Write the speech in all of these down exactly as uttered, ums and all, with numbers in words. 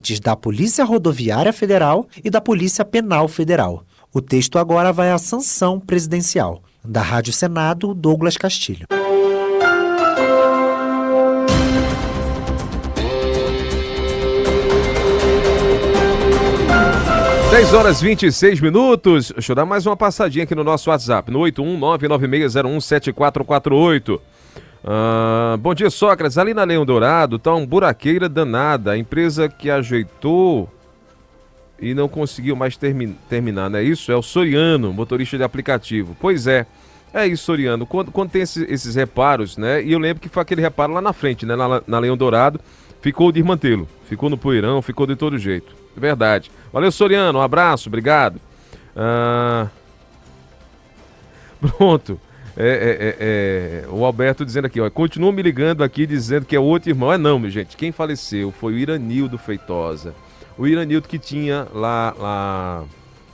da Polícia Rodoviária Federal e da Polícia Penal Federal. O texto agora vai à sanção presidencial. Da Rádio Senado, Douglas Castilho. dez horas e vinte e seis minutos. Deixa eu dar mais uma passadinha aqui no nosso WhatsApp, no oito um nove nove seis zero um sete quatro quatro oito. Ah, bom dia, Sócrates. Ali na Leão Dourado tá um buraqueira danada. A empresa que ajeitou e não conseguiu mais termi- terminar, não é isso? É o Soriano, motorista de aplicativo. Pois é, é isso, Soriano. Quando, quando tem esse, esses reparos, né? E eu lembro que foi aquele reparo lá na frente, né? Na, na Leão Dourado, ficou o desmantelo. Ficou no poeirão, ficou de todo jeito. Verdade. Valeu, Soriano. Um abraço, obrigado. Ah... Pronto. É, é, é, é, o Alberto dizendo aqui, ó, continua me ligando aqui dizendo que é outro irmão. É não, minha gente, quem faleceu foi o Iranildo Feitosa. O Iranildo que tinha lá, lá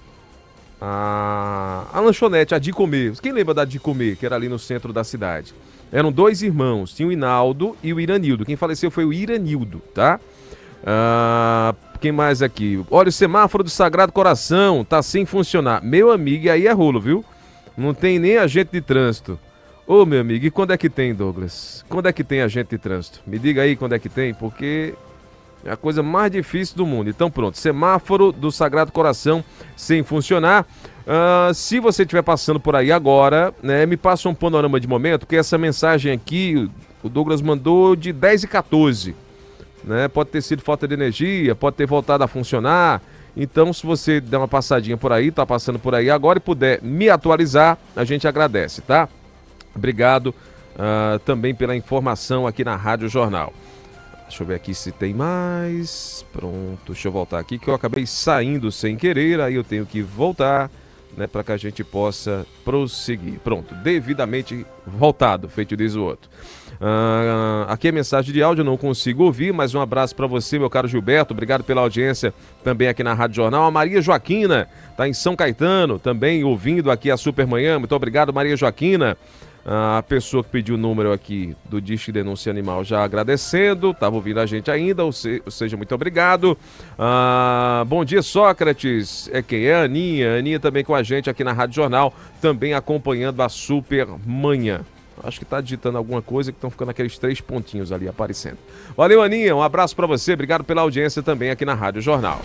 a, a lanchonete, a de comer. Quem lembra da de comer, que era ali no centro da cidade? Eram dois irmãos, tinha o Inaldo e o Iranildo. Quem faleceu foi o Iranildo, tá? Ah, quem mais aqui? Olha, o semáforo do Sagrado Coração tá sem funcionar. Meu amigo, e aí é rolo, viu? Não tem nem agente de trânsito. Ô, meu amigo, e quando é que tem, Douglas? Quando é que tem agente de trânsito? Me diga aí quando é que tem, porque é a coisa mais difícil do mundo. Então pronto, semáforo do Sagrado Coração sem funcionar. Uh, se você estiver passando por aí agora, né, me passa um panorama de momento, porque essa mensagem aqui, o Douglas mandou de dez e quatorze. Né? Pode ter sido falta de energia, pode ter voltado a funcionar. Então, se você der uma passadinha por aí, tá passando por aí agora e puder me atualizar, a gente agradece, tá? Obrigado uh, também pela informação aqui na Rádio Jornal. Deixa eu ver aqui se tem mais. Pronto, deixa eu voltar aqui que eu acabei saindo sem querer, aí eu tenho que voltar, né, para que a gente possa prosseguir. Pronto, devidamente voltado, feito diz o outro. Uh, aqui é mensagem de áudio, não consigo ouvir, mas um abraço para você, meu caro Gilberto, obrigado pela audiência também aqui na Rádio Jornal. A Maria Joaquina está em São Caetano, também ouvindo aqui a Supermanhã, muito obrigado, Maria Joaquina. Uh, a pessoa que pediu o número aqui do Disque Denúncia Animal já agradecendo, estava ouvindo a gente ainda, ou, se, ou seja, muito obrigado. Uh, bom dia, Sócrates, é quem é? A Aninha, a Aninha também com a gente aqui na Rádio Jornal, também acompanhando a Supermanhã. Acho que tá digitando alguma coisa que estão ficando aqueles três pontinhos ali aparecendo. Valeu, Aninha, um abraço para você, obrigado pela audiência também aqui na Rádio Jornal.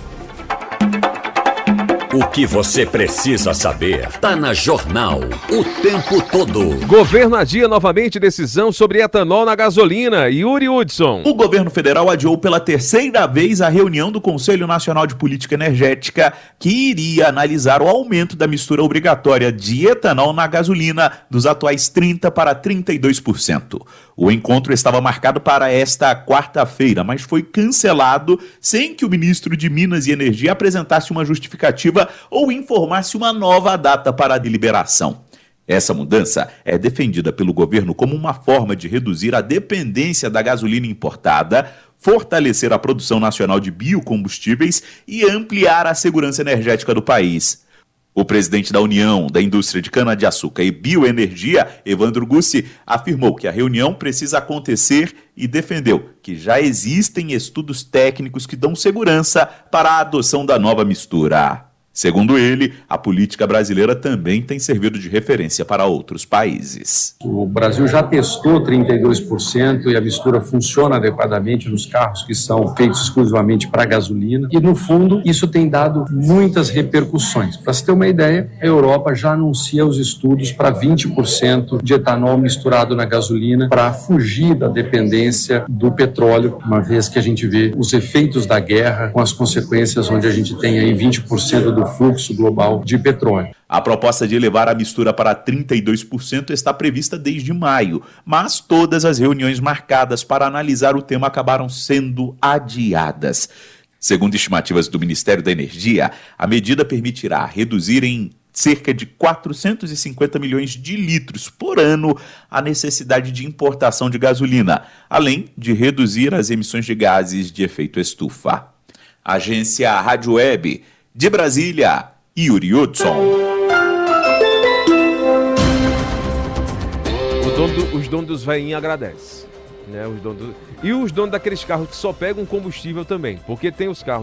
O que você precisa saber tá na Jornal o tempo todo. Governo adia novamente decisão sobre etanol na gasolina. Yuri Hudson. O governo federal adiou pela terceira vez a reunião do Conselho Nacional de Política Energética, que iria analisar o aumento da mistura obrigatória de etanol na gasolina dos atuais trinta por cento para trinta e dois por cento. O encontro estava marcado para esta quarta-feira, mas foi cancelado sem que o ministro de Minas e Energia apresentasse uma justificativa ou informasse uma nova data para a deliberação. Essa mudança é defendida pelo governo como uma forma de reduzir a dependência da gasolina importada, fortalecer a produção nacional de biocombustíveis e ampliar a segurança energética do país. O presidente da União da Indústria de Cana-de-Açúcar e Bioenergia, Evandro Gussi, afirmou que a reunião precisa acontecer e defendeu que já existem estudos técnicos que dão segurança para a adoção da nova mistura. Segundo ele, a política brasileira também tem servido de referência para outros países. O Brasil já testou trinta e dois por cento e a mistura funciona adequadamente nos carros que são feitos exclusivamente para gasolina. E, no fundo, isso tem dado muitas repercussões. Para se ter uma ideia, a Europa já anuncia os estudos para vinte por cento de etanol misturado na gasolina para fugir da dependência do petróleo, uma vez que a gente vê os efeitos da guerra com as consequências onde a gente tem aí vinte por cento do fluxo global de petróleo. A proposta de elevar a mistura para trinta e dois por cento está prevista desde maio, mas todas as reuniões marcadas para analisar o tema acabaram sendo adiadas. Segundo estimativas do Ministério da Energia, a medida permitirá reduzir em cerca de quatrocentos e cinquenta milhões de litros por ano a necessidade de importação de gasolina, além de reduzir as emissões de gases de efeito estufa. Agência Rádio Web de Brasília, Yuri Hudson. O dono do, os donos dos veinhos agradecem. Né, os donos do... E os donos daqueles carros que só pegam combustível também, porque tem os carros